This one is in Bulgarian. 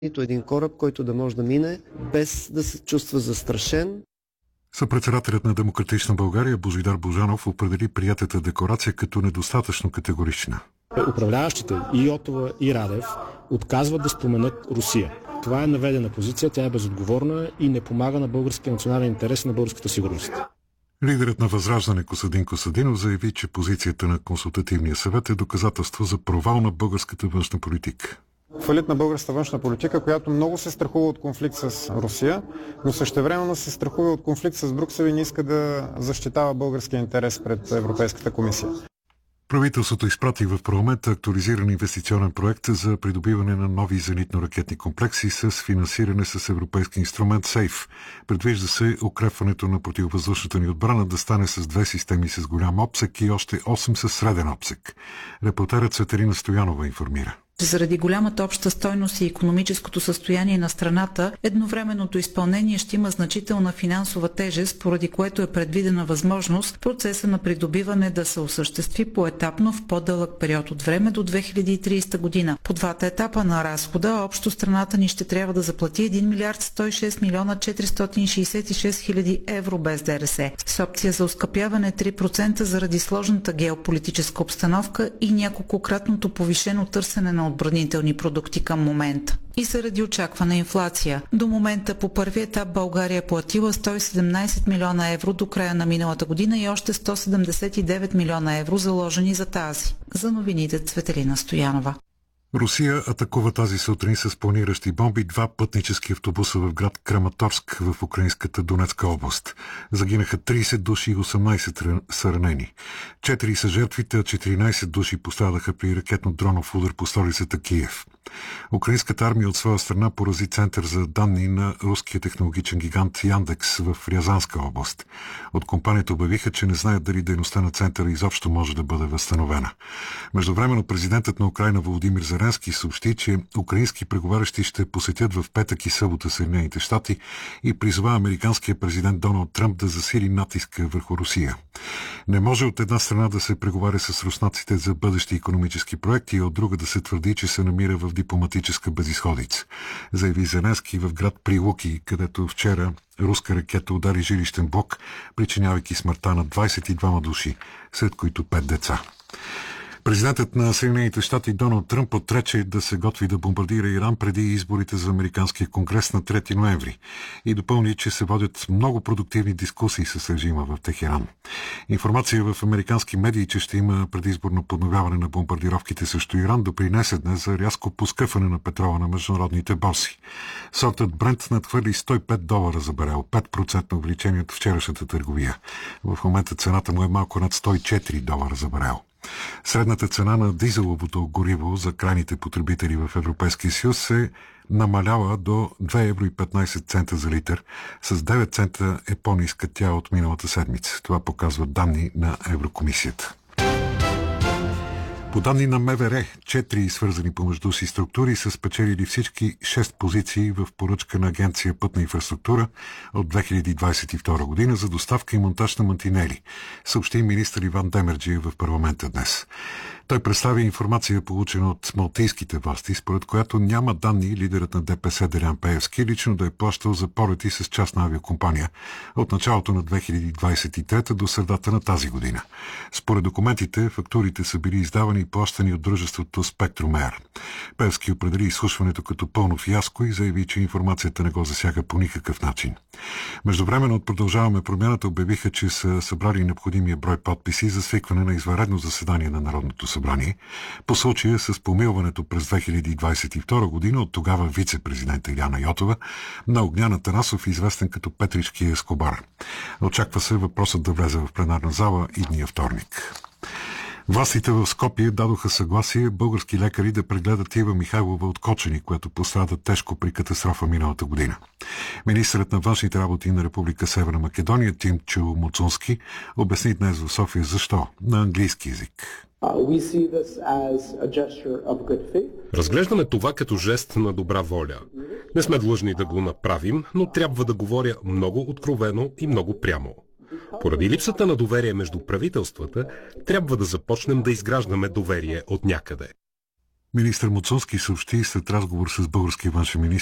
нито един кораб, който да може да мине без да се чувства застрашен. Съпредседателят на Демократична България Божидар Божанов определи приятата декларация като недостатъчно категорична. Управляващите и Йотова, и Радев отказват да споменат Русия. Това е наведена позиция, тя е безотговорна и не помага на българския национален интерес и на българската сигурност. Лидерът на Възраждане Костадин Костадинов заяви, че позицията на Консултативния съвет е доказателство за провал на българската външна политика. Фалит на българската външна политика, която много се страхува от конфликт с Русия, но същевременно се страхува от конфликт с Брюксел и не иска да защитава българския интерес пред Европейската комисия. Правителството изпрати в парламента актуализиран инвестиционен проект за придобиване на нови зенитно-ракетни комплекси с финансиране с европейски инструмент СЕЙФ. Предвижда се укрепването на противовъздушната ни отбрана да стане с 2 системи с голям обсек и още 8 с среден обсек. Репортерът Цветелина Стоянова информира. Заради голямата обща стойност и икономическото състояние на страната, едновременното изпълнение ще има значителна финансова тежест, поради което е предвидена възможност процеса на придобиване да се осъществи поетапно в по-дълъг период от време до 2030 година. По двата етапа на разхода, общо страната ни ще трябва да заплати 1 милиард 106 милиона 466 хиляди евро без ДРС, с опция за оскъпяване 3% заради сложната геополитическа обстановка и няколкократното повишено търсене на отбранителни продукти към момента. И заради очаквана инфлация. До момента по първи етап България е платила 117 милиона евро до края на миналата година и още 179 милиона евро заложени за тази. За новините Цветелина Стоянова. Русия атакува тази сутрин с планиращи бомби 2 пътнически автобуса в град Краматорск в украинската Донецка област. Загинаха 30 души и 18 са ранени. 4 са жертвите, а 14 души пострадаха при ракетно-дронов удар по столицата Киев. Украинската армия от своя страна порази център за данни на руския технологичен гигант Яндекс в Рязанска област. От компанията обявиха, че не знаят дали дейността на центъра изобщо може да бъде възстановена. Междувременно президентът на Украйна Володимир Зеленски съобщи, че украински преговарящи ще посетят в петък и събота Съединените щати и призова американския президент Доналд Тръмп да засили натиска върху Русия. Не може от една страна да се преговаря с руснаците за бъдещи икономически проекти, а от друга да се твърди, че се намира в дипломатическа безизходица, заяви Зеленски в град Прилуки, където вчера руска ракета удари жилищен блок, причинявайки смъртта на 22 души, сред които 5 деца. Президентът на Съединените щати Доналд Тръмп отрече да се готви да бомбардира Иран преди изборите за Американския конгрес на 3 ноември и допълни, че се водят много продуктивни дискусии с режима в Техеран. Информация в американски медии, че ще има предизборно подновяване на бомбардировките срещу Иран, допринесе днес за рязко поскъпване на петрола на международните борси. Сортът Брент надхвърли $105 за барел, 5% увеличение от вчерашната търговия. В момента цената му е малко над $104 за барел. Средната цена на дизеловото гориво за крайните потребители в Европейския съюз се намалява до 2,15 евро за литър. С 9 цента е по-ниска тя от миналата седмица. Това показват данни на Еврокомисията. По данни на МВР, 4 свързани помежду си структури са спечелили всички 6 позиции в поръчка на Агенция Пътна инфраструктура от 2022 година за доставка и монтаж на мантинели, съобщи министър Иван Демерджиев в парламента днес. Той представи информация, получена от малтийските власти, според която няма данни лидерът на ДПС Делян Пеевски лично да е плащал за полети с частна авиокомпания от началото на 2023 до средата на тази година. Според документите, фактурите са били издавани и плащани от дружеството Spectrum Air. Пеевски определи изслушването като пълно фиаско и заяви, че информацията не го засяга по никакъв начин. Междувременно от Продължаваме промяната обявиха, че са събрали необходимия брой подписи за свикване на извънредно заседание на Народното събрание по случая с помилването през 2022 година от тогава вице-президента Илияна Йотова на Огнян Атанасов, известен като Петрички Ескобар. Очаква се въпросът да влезе в пленарна зала идния вторник. Властите в Скопие дадоха съгласие български лекари да прегледат Ива Михайлова от Кочани, която пострада тежко при катастрофа миналата година. Министърът на външните работи на Република Северна Македония Тимчо Муцунски обясни днес в София защо на английски език. Разглеждаме това като жест на добра воля. Не сме длъжни да го направим, но трябва да говоря много откровено и много прямо. Поради липсата на доверие между правителствата, трябва да започнем да изграждаме доверие от някъде. Министър Моцонски съобщи след разговор с българския външен министър,